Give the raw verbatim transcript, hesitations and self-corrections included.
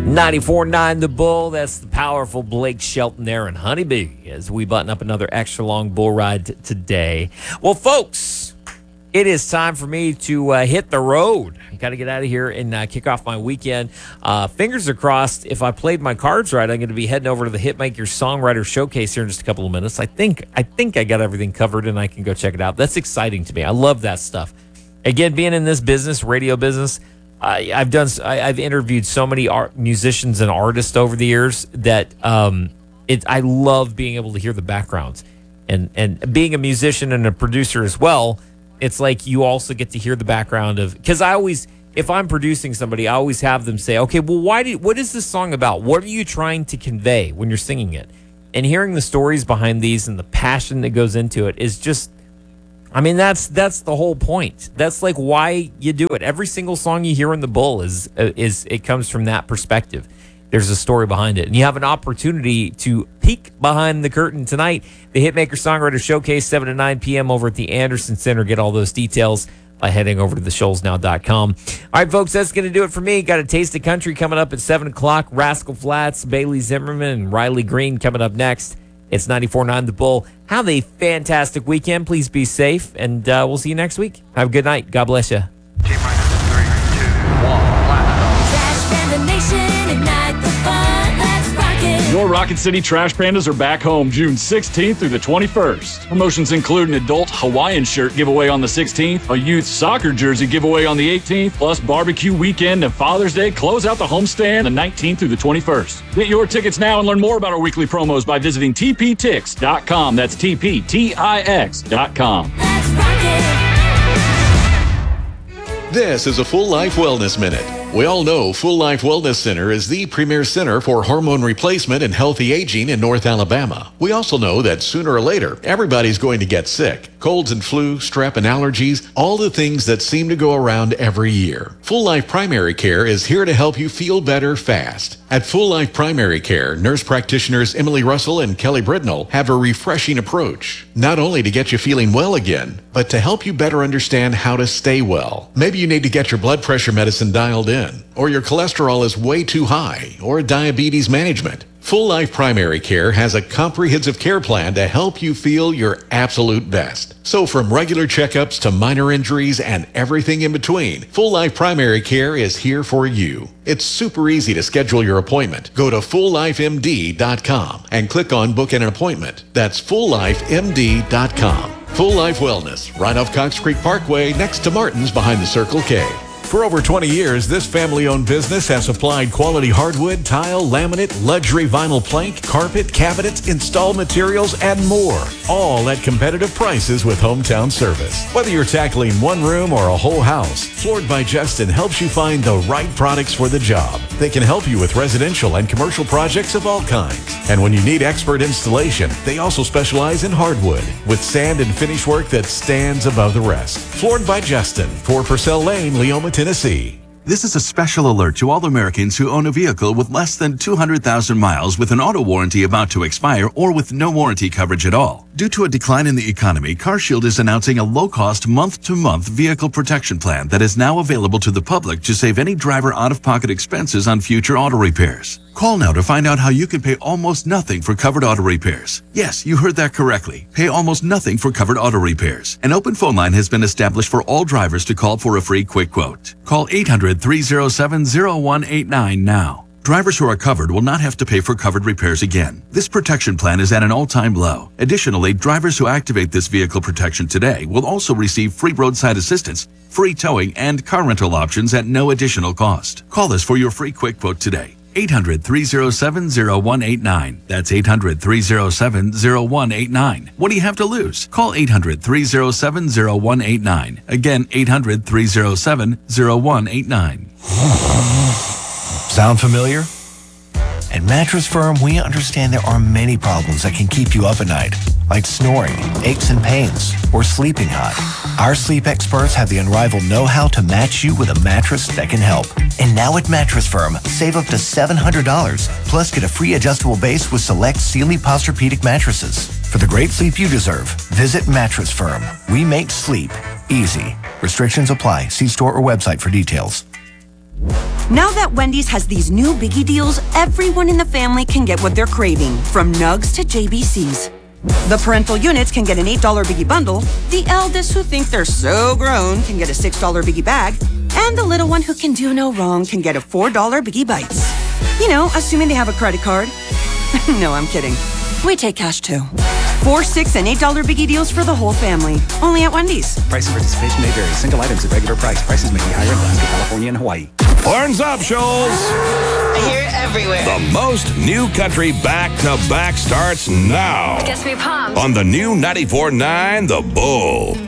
ninety-four point nine The Bull. That's the powerful Blake Shelton there and Honeybee as we button up another extra long bull ride t- today. Well, folks, it is time for me to uh, hit the road. I got to get out of here and uh, kick off my weekend. Uh, fingers are crossed. If I played my cards right, I'm going to be heading over to the Hitmaker Songwriter Showcase here in just a couple of minutes. I think I think I got everything covered and I can go check it out. That's exciting to me. I love that stuff. Again, being in this business, radio business, I, I've done. I, I've interviewed so many art, musicians and artists over the years that um, it. I love being able to hear the backgrounds, and and being a musician and a producer as well. It's like you also get to hear the background of, because I always, if I'm producing somebody, I always have them say, okay, well, why did what is this song about? What are you trying to convey when you're singing it? And hearing the stories behind these and the passion that goes into it is just. I mean, that's that's the whole point. That's like why you do it. Every single song you hear in the Bull is is it comes from that perspective. There's a story behind it. And you have an opportunity to peek behind the curtain tonight. The Hitmaker Songwriter Showcase, seven to nine p.m. over at the Anderson Center. Get all those details by heading over to the shoals now dot com. All right, folks, that's going to do it for me. Got a Taste of Country coming up at seven o'clock. Rascal Flatts, Bailey Zimmerman, and Riley Green coming up next. It's ninety-four point nine The Bull. Have a fantastic weekend. Please be safe, and uh, we'll see you next week. Have a good night. God bless you. Your Rocket City Trash Pandas are back home June sixteenth through the twenty-first. Promotions include an adult Hawaiian shirt giveaway on the sixteenth, a youth soccer jersey giveaway on the eighteenth, plus barbecue weekend and Father's Day close out the homestand the nineteenth through the twenty-first. Get your tickets now and learn more about our weekly promos by visiting T P Tix dot com. That's T P T I X dot com. This is a Full Life Wellness Minute. We all know Full Life Wellness Center is the premier center for hormone replacement and healthy aging in North Alabama. We also know that sooner or later, everybody's going to get sick. Colds and flu, strep and allergies, all the things that seem to go around every year. Full Life Primary Care is here to help you feel better fast. At Full Life Primary Care, nurse practitioners Emily Russell and Kelly Britnell have a refreshing approach, not only to get you feeling well again, but to help you better understand how to stay well. Maybe you need to get your blood pressure medicine dialed in, or your cholesterol is way too high, or diabetes management. Full Life Primary Care has a comprehensive care plan to help you feel your absolute best. So from regular checkups to minor injuries and everything in between, Full Life Primary Care is here for you. It's super easy to schedule your appointment. Go to full life M D dot com and click on Book an Appointment. That's full life M D dot com. Full Life Wellness, right off Cox Creek Parkway, next to Martin's behind the Circle K. For over twenty years, this family-owned business has supplied quality hardwood, tile, laminate, luxury vinyl plank, carpet, cabinets, installed materials, and more. All at competitive prices with hometown service. Whether you're tackling one room or a whole house, Floored by Justin helps you find the right products for the job. They can help you with residential and commercial projects of all kinds. And when you need expert installation, they also specialize in hardwood with sand and finish work that stands above the rest. Floored by Justin, four Purcell Lane, Leoma, Tennessee. This is a special alert to all Americans who own a vehicle with less than two hundred thousand miles with an auto warranty about to expire or with no warranty coverage at all. Due to a decline in the economy, CarShield is announcing a low-cost month-to-month vehicle protection plan that is now available to the public to save any driver out-of-pocket expenses on future auto repairs. Call now to find out how you can pay almost nothing for covered auto repairs. Yes, you heard that correctly. Pay almost nothing for covered auto repairs. An open phone line has been established for all drivers to call for a free quick quote. Call eight hundred, three oh seven, oh one eight nine now. Drivers who are covered will not have to pay for covered repairs again. This protection plan is at an all-time low. Additionally, drivers who activate this vehicle protection today will also receive free roadside assistance, free towing, and car rental options at no additional cost. Call us for your free quick quote today. eight hundred, three oh seven, oh one eight nine. That's eight hundred, three oh seven, oh one eight nine. What do you have to lose? Call eight hundred, three oh seven, oh one eight nine. Again, eight hundred, three oh seven, oh one eight nine. Sound familiar? At Mattress Firm, we understand there are many problems that can keep you up at night, like snoring, aches and pains, or sleeping hot. Our sleep experts have the unrivaled know-how to match you with a mattress that can help. And now at Mattress Firm, save up to seven hundred dollars, plus get a free adjustable base with select Sealy Posturepedic mattresses. For the great sleep you deserve, visit Mattress Firm. We make sleep easy. Restrictions apply. See store or website for details. Now that Wendy's has these new biggie deals, everyone in the family can get what they're craving, from nugs to J B Cs. The parental units can get an eight dollar biggie bundle, the eldest who think they're so grown can get a six dollar biggie bag, and the little one who can do no wrong can get a four dollar biggie bites. You know, assuming they have a credit card. No, I'm kidding. We take cash too. Four, six, and eight dollar biggie deals for the whole family. Only at Wendy's. Price and participation may vary. Single items at regular price. Prices may be higher in Alaska, California, and Hawaii. Horns up, Shoals! I hear it everywhere. The most new country back-to-back starts now. Gets me pumped. On the new ninety-four point nine The Bull.